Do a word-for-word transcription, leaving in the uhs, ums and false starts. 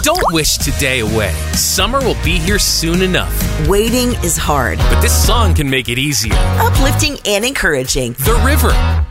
Don't wish today away. Summer will be here soon enough. Waiting is hard, but this song can make it easier. Uplifting and encouraging. The River.